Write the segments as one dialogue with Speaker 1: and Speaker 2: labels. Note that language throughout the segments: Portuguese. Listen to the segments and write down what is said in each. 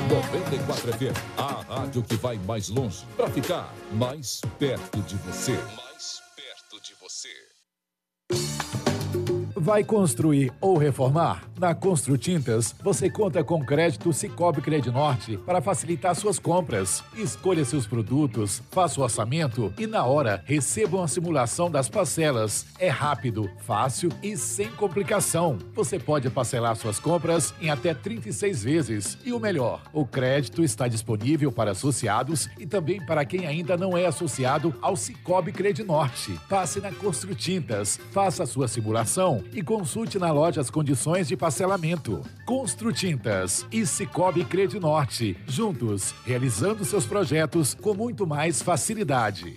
Speaker 1: 94 FM, a rádio que vai mais longe para ficar mais perto de você. Mais perto de você.
Speaker 2: Vai construir ou reformar? Na Construtintas, você conta com crédito Sicoob Credinorte para facilitar suas compras. Escolha seus produtos, faça o orçamento e, na hora, receba uma simulação das parcelas. É rápido, fácil e sem complicação. Você pode parcelar suas compras em até 36 vezes. E o melhor, o crédito está disponível para associados e também para quem ainda não é associado ao Sicoob Credinorte. Passe na Construtintas, faça a sua simulação e consulte na loja as condições de parcelamento. Construtintas e Sicoob Credinorte, juntos, realizando seus projetos com muito mais facilidade.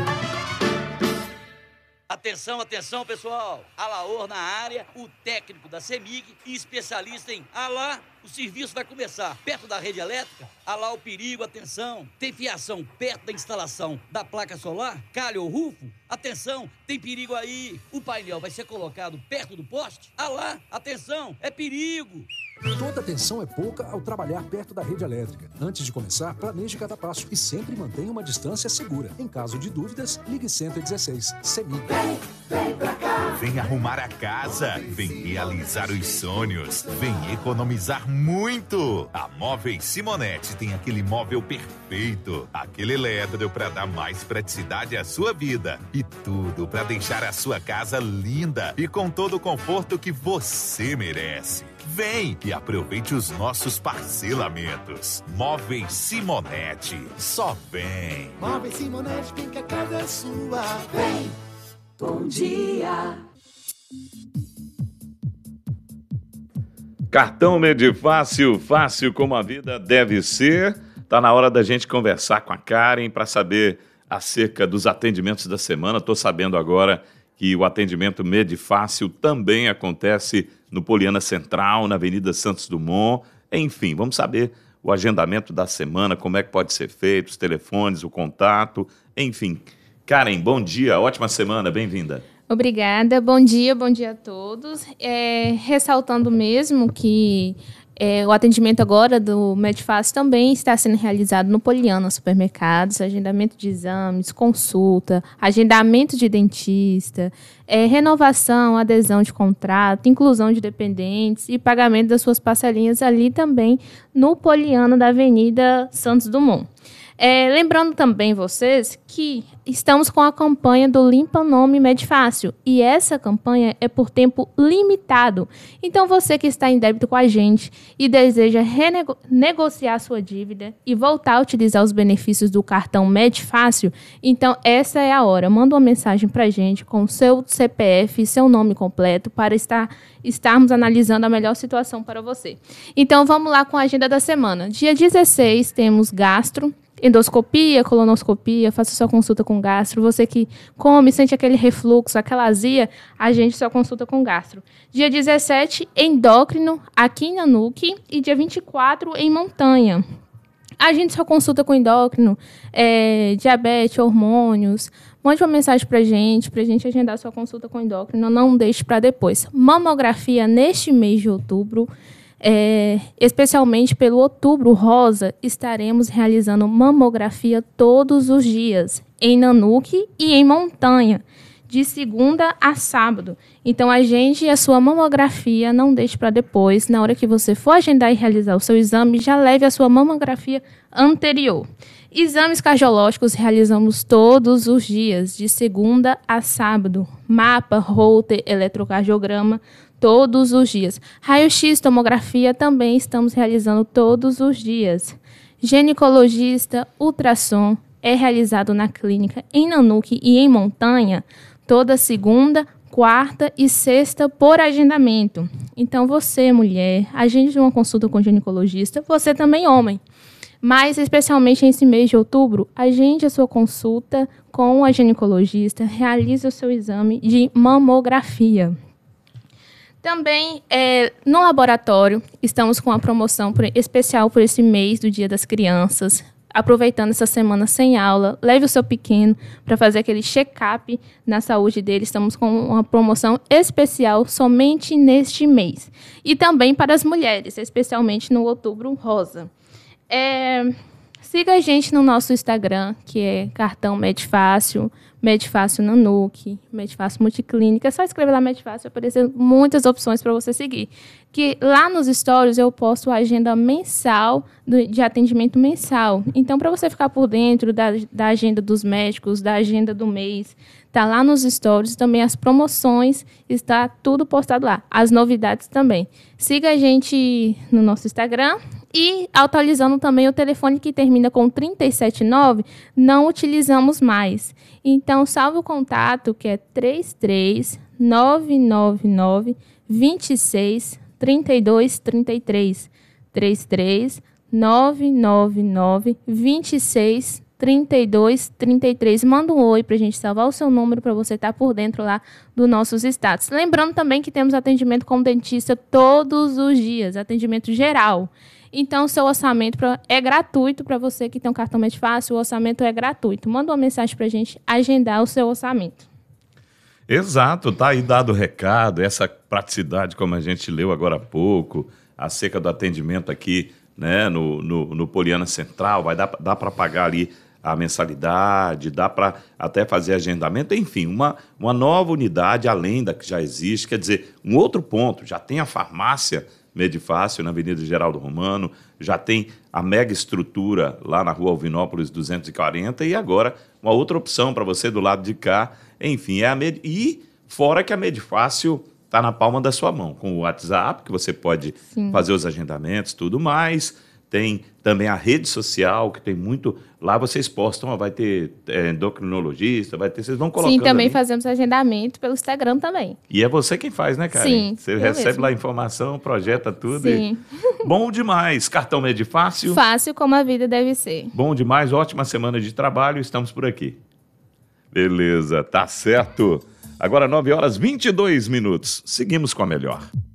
Speaker 3: Atenção, atenção, pessoal. Alaor na área, o técnico da CEMIG e especialista em Alá. O serviço vai começar perto da rede elétrica. Alá o perigo, atenção. Tem fiação perto da instalação da placa solar? Calha ou rufo? Atenção, tem perigo aí. O painel vai ser colocado perto do poste? Alá, atenção, é perigo.
Speaker 4: Toda atenção é pouca ao trabalhar perto da rede elétrica. Antes de começar, planeje cada passo e sempre mantenha uma distância segura. Em caso de dúvidas, ligue 116. CEMIG.
Speaker 5: Vem pra cá. Vem arrumar a casa. Vem realizar os sonhos. Vem economizar muito. A Móveis Simonetti tem aquele móvel perfeito. Aquele elétrico para dar mais praticidade à sua vida. E tudo para deixar a sua casa linda e com todo o conforto que você merece. Vem e aproveite os nossos parcelamentos. Móveis Simonetti. Só vem.
Speaker 6: Móveis Simonetti, vem que a casa é sua. Vem. Bom dia.
Speaker 7: Cartão Medifácil, fácil como a vida deve ser. Tá na hora da gente conversar com a Karen para saber acerca dos atendimentos da semana. Estou sabendo agora que o atendimento Medifácil também acontece no Poliana Central, na Avenida Santos Dumont. Enfim, vamos saber o agendamento da semana, como é que pode ser feito, os telefones, o contato, enfim. Karen, bom dia, ótima semana, bem-vinda.
Speaker 8: Obrigada, bom dia a todos. Ressaltando mesmo que o atendimento agora do Medifácil também está sendo realizado no Poliana Supermercados, agendamento de exames, consulta, agendamento de dentista, renovação, adesão de contrato, inclusão de dependentes e pagamento das suas parcelinhas ali também no Poliana da Avenida Santos Dumont. Lembrando também vocês que estamos com a campanha do Limpa Nome Medifácil e essa campanha é por tempo limitado. Então você que está em débito com a gente e deseja renegociar sua dívida e voltar a utilizar os benefícios do cartão Medifácil, então essa é a hora. Manda uma mensagem para a gente com o seu CPF e seu nome completo para estarmos analisando a melhor situação para você. Então vamos lá com a agenda da semana. Dia 16 temos gastro, endoscopia, colonoscopia, faça sua consulta com gastro. Você que come, sente aquele refluxo, aquela azia, agende sua consulta com gastro. Dia 17, endócrino, aqui em Nanuque. E dia 24, em Montanha. Agende sua consulta com endócrino, diabetes, hormônios. Mande uma mensagem pra gente agendar sua consulta com endócrino. Não deixe para depois. Mamografia neste mês de outubro. Especialmente pelo Outubro Rosa, estaremos realizando mamografia todos os dias, em Nanuque e em Montanha, de segunda a sábado. Então, agende a sua mamografia, não deixe para depois. Na hora que você for agendar e realizar o seu exame, já leve a sua mamografia anterior. Exames cardiológicos realizamos todos os dias, de segunda a sábado. Mapa, Holter, eletrocardiograma, todos os dias. Raio-X, tomografia, também estamos realizando todos os dias. Ginecologista, ultrassom, é realizado na clínica em Nanuque e em Montanha, toda segunda, quarta e sexta por agendamento. Então, você, mulher, agende uma consulta com o ginecologista, você também, homem. Mas, especialmente nesse mês de outubro, agende a sua consulta com a ginecologista, realize o seu exame de mamografia. Também, no laboratório, estamos com a promoção especial por esse mês do Dia das Crianças. Aproveitando essa semana sem aula, leve o seu pequeno para fazer aquele check-up na saúde dele. Estamos com uma promoção especial somente neste mês. E também para as mulheres, especialmente no Outubro Rosa. Siga a gente no nosso Instagram, que é cartão Medfácil, Medfácil Nanuque, Medfácil Multiclínica. É só escrever lá Medfácil, vai aparecer muitas opções para você seguir. Que lá nos stories eu posto a agenda mensal, de atendimento mensal. Então, para você ficar por dentro da agenda dos médicos, da agenda do mês, tá lá nos stories também as promoções, está tudo postado lá. As novidades também. Siga a gente no nosso Instagram. E atualizando também o telefone que termina com 379, não utilizamos mais. Então, salve o contato, que é 33999 26 32 33. 33999 26 32 33. Manda um oi para a gente salvar o seu número para você estar por dentro lá dos nossos status. Lembrando também que temos atendimento com o dentista todos os dias, atendimento geral. Então, o seu orçamento é gratuito para você que tem um cartão Medfácil, o orçamento é gratuito. Manda uma mensagem para a gente agendar o seu orçamento.
Speaker 7: Exato, tá aí dado o recado, essa praticidade, como a gente leu agora há pouco, acerca do atendimento aqui, né, no Poliana Central, vai dar para pagar ali a mensalidade, dá para até fazer agendamento, enfim, uma nova unidade além da que já existe, quer dizer, um outro ponto, já tem a farmácia Medfácil, na Avenida Geraldo Romano, já tem a mega estrutura lá na Rua Alvinópolis 240 e agora uma outra opção para você do lado de cá, enfim, e fora que a Medfácil está na palma da sua mão, com o WhatsApp, que você pode fazer os agendamentos, tudo mais. Tem também a rede social, que tem muito... Lá vocês postam, vai ter endocrinologista, vai ter... Vocês vão colocando.
Speaker 8: Sim, também
Speaker 7: ali.
Speaker 8: Fazemos agendamento pelo Instagram também.
Speaker 7: E é você quem faz, né, Karen?
Speaker 8: Sim,
Speaker 7: você recebe
Speaker 8: mesmo.
Speaker 7: lá a informação, projeta tudo.
Speaker 8: Sim.
Speaker 7: Bom demais. Cartão Medfácil.
Speaker 8: Fácil como a vida deve ser.
Speaker 7: Bom demais, ótima semana de trabalho, estamos por aqui. Beleza, tá certo. Agora 9h22. Seguimos com a melhor.